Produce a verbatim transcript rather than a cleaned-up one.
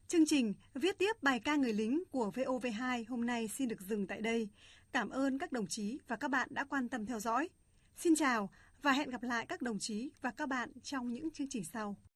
Chương trình Viết tiếp bài ca người lính của vê o vê hai hôm nay xin được dừng tại đây. Cảm ơn các đồng chí và các bạn đã quan tâm theo dõi. Xin chào và hẹn gặp lại các đồng chí và các bạn trong những chương trình sau.